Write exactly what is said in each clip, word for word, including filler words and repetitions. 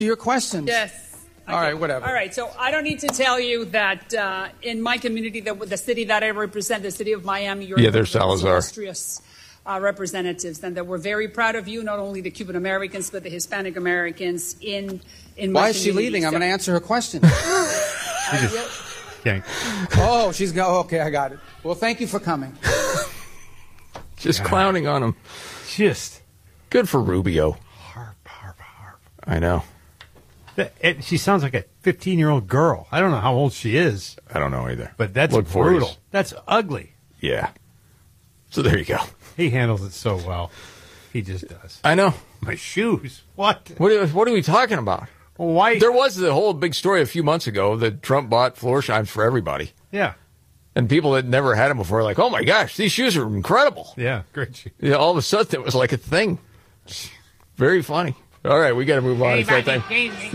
Your questions. Yes. All right, whatever. All right, so I don't need to tell you that uh, in my community, the, the city that I represent, the city of Miami, you're yeah, there's Salazar. illustrious uh, representatives, and that we're very proud of you, not only the Cuban Americans, but the Hispanic Americans in in my Why is she community. leaving? So, I'm going to answer her question. Okay. Oh, she's go. Okay, I got it. Well, thank you for coming. Just God. Clowning on him. Just good for Rubio. Harp, harp, harp. I know. It, it, she sounds like a fifteen-year-old girl. I don't know how old she is. I don't know either. But that's Look brutal. forties. That's ugly. Yeah. So there you go. He handles it so well. He just does. I know. My shoes. What? What are, what are we talking about? Why? There was the whole big story a few months ago that Trump bought Florsheim's for everybody. Yeah. And people that never had them before were like, oh, my gosh, these shoes are incredible. Yeah, great shoes. Yeah, all of a sudden, it was like a thing. Very funny. All right, we got to move on. It's that time.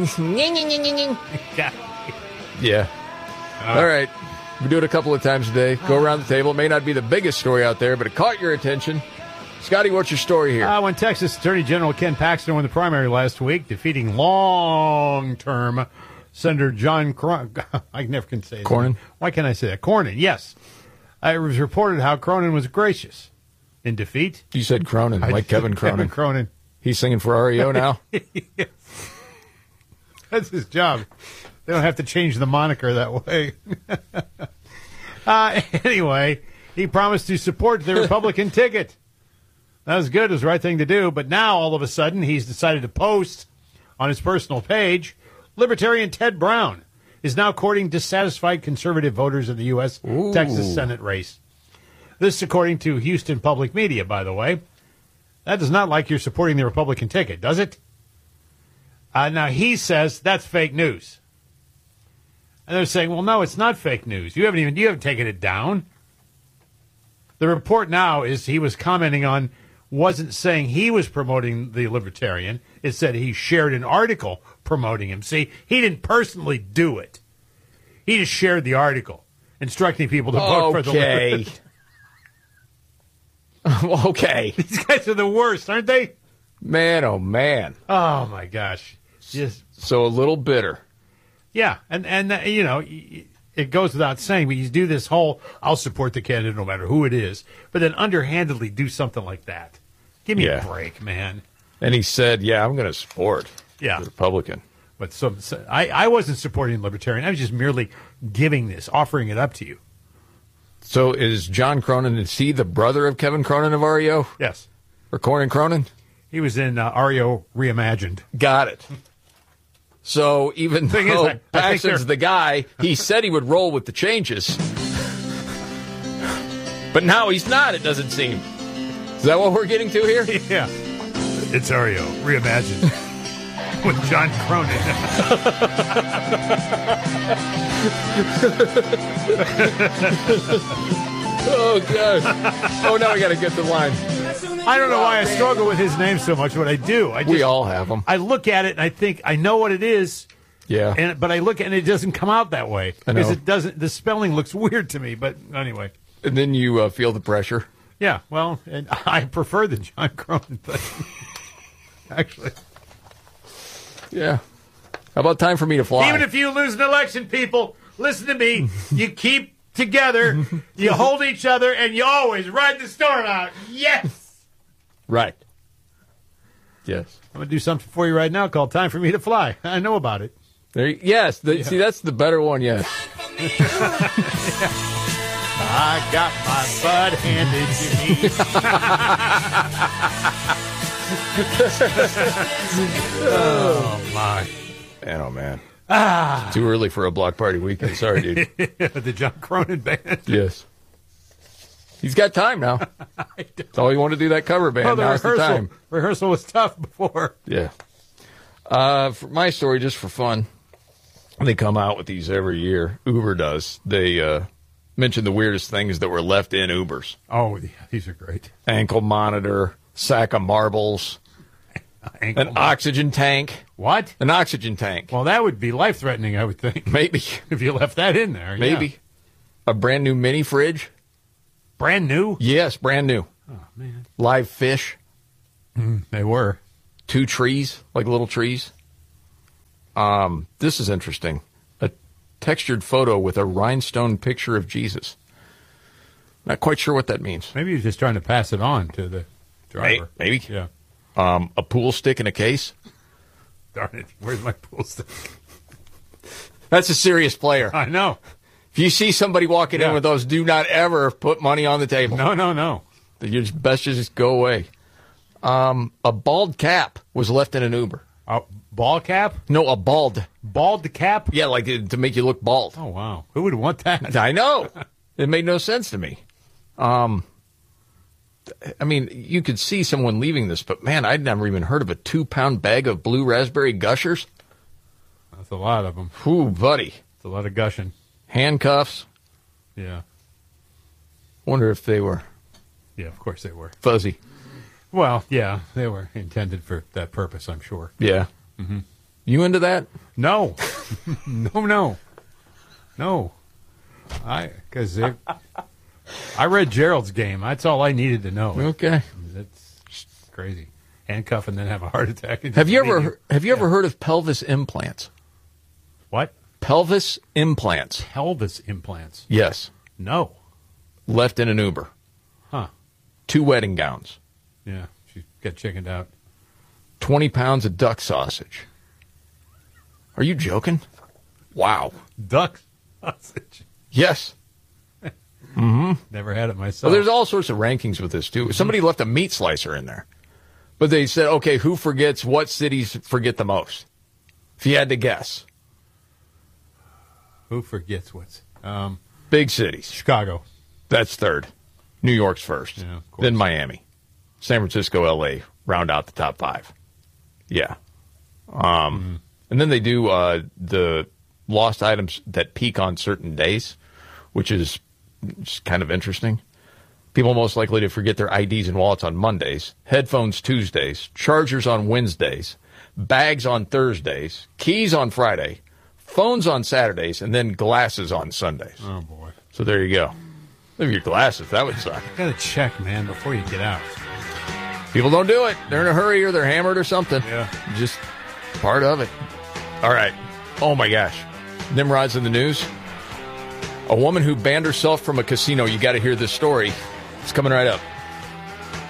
Yeah. Uh, all right. We do it a couple of times a day. Go around the table. It may not be the biggest story out there, but it caught your attention. Scotty, what's your story here? Uh, when Texas Attorney General Ken Paxton won the primary last week, defeating long-term Senator John Cron- I never can say that. Cornyn? Why can't I say that? Cornyn, yes. Uh, it was reported how Cronin was gracious in defeat. You said Cronin, I like Kevin Cronin. Kevin Cronin. He's singing for R E O now? Yes. That's his job. They don't have to change the moniker that way. uh, anyway, he promised to support the Republican ticket. That was good. It was the right thing to do. But now, all of a sudden, he's decided to post on his personal page, Libertarian Ted Brown is now courting dissatisfied conservative voters in the U S Ooh. Texas Senate race. This, according to Houston Public Media, by the way. That does not like you're supporting the Republican ticket, does it? Uh, now, he says that's fake news. And they're saying, well, no, it's not fake news. You haven't even, you haven't taken it down. The report now is he was commenting on, wasn't saying he was promoting the Libertarian. It said he shared an article promoting him. See, he didn't personally do it. He just shared the article, instructing people to vote okay. for the Libertarian. Okay. These guys are the worst, aren't they? Man, oh, man. Oh, my gosh. Just So a little bitter. Yeah, and, and uh, you know, it goes without saying, but you do this whole, I'll support the candidate no matter who it is, but then underhandedly do something like that. Give me Yeah. a break, man. And he said, yeah, I'm going to support Yeah. the Republican. But so, so I, I wasn't supporting Libertarian. I was just merely giving this, offering it up to you. So is John Cronin, is he the brother of Kevin Cronin of R E O? Yes. Or Cornyn Cronin? He was in uh, R E O Reimagined. Got it. So even Thing is, though I- I think Paxton's they're- the guy, he said he would roll with the changes. But now he's not, it doesn't seem. Is that what we're getting to here? Yeah. It's R E O Reimagined with John Cronin. Oh, God. Oh, now we got to get the line. I don't know why I struggle with his name so much, but I do. I just, We all have them. I look at it and I think I know what it is. Yeah. And but I look and it doesn't come out that way I know. because it doesn't. The spelling looks weird to me. But anyway, And then you uh, feel the pressure. yeah. Well, and I prefer the John Cronin thing. Actually, Yeah. How about time for me to fly? even if you lose an election, people, listen to me. You keep together, you hold each other, and you always ride the storm out. Yes. Right. Yes. I'm gonna do something for you right now called "Time for Me to Fly." I know about it. There. You, yes. The, Yeah. See, that's the better one. Yes. I got my bud handed to me. Oh, my. Man, oh man. Ah. Too early for a block party weekend. Sorry, dude. The John Cronin Band. Yes. He's got time now. That's all you want to do, that cover band. Oh, the Now's the rehearsal, time. rehearsal was tough before. Yeah. Uh, for my story, just for fun, they come out with these every year. Uber does. They uh, mention the weirdest things that were left in Ubers. Oh, yeah, these are great. Ankle monitor, sack of marbles, Ankle an monitor. oxygen tank. What? An oxygen tank. Well, that would be life-threatening, I would think, Maybe. if you left that in there. Maybe. Yeah. A brand new mini fridge. Brand new? Yes, brand new. Oh, man. Live fish. They were. Two trees, like little trees. Um, this is interesting. A textured photo with a rhinestone picture of Jesus. Not quite sure what that means. Maybe he's just trying to pass it on to the driver. Maybe. Yeah. Um, a pool stick in a case. Darn it. Where's my pool stick? That's a serious player. I know. If you see somebody walking Yeah. in with those, do not ever put money on the table. No, no, no. You just best just go away. Um, a bald cap was left in an Uber. A ball cap? No, a bald. Bald cap? Yeah, like uh, to make you look bald. Oh, wow. Who would want that? I know. It made no sense to me. Um, I mean, you could see someone leaving this, but man, I'd never even heard of a two-pound bag of blue raspberry gushers. That's a lot of them. Ooh, buddy. It's a lot of gushing. Handcuffs. Yeah. Wonder if they were Yeah, of course they were. fuzzy. Well, yeah, they were intended for that purpose, I'm sure. Yeah. Mm-hmm. You into that? No. no, no. No. I, because I read Gerald's game. That's all I needed to know. Okay. That's crazy. Handcuff and then have a heart attack. and Have just you leave ever have you ever heard of pelvis implants? What? Pelvis implants. Pelvis implants. Yes. No. Left in an Uber. Huh. Two wedding gowns. Yeah. She got chickened out. twenty pounds of duck sausage. Are you joking? Wow. Duck sausage. Yes. Mm-hmm. Never had it myself. Well, there's all sorts of rankings with this, too. Somebody left a meat slicer in there. But they said, okay, who forgets, what cities forget the most? If you had to guess. Who forgets what's... Um, Big cities. Chicago. That's third. New York's first. Yeah, of course. Then Miami. San Francisco, L A round out the top five. Yeah. Um, mm-hmm. And then they do uh, the lost items that peak on certain days, which is just kind of interesting. People most likely to forget their I Ds and wallets on Mondays, headphones Tuesdays, chargers on Wednesdays, bags on Thursdays, keys on Friday, phones on Saturdays, and then glasses on Sundays. Oh, boy. So there you go. Leave your glasses. That would suck. You got to check, man, before you get out. People don't do it. They're in a hurry or they're hammered or something. Yeah. Just part of it. All right. Oh, my gosh. Nimrod's in the news. A woman who banned herself from a casino. You got to hear this story. It's coming right up.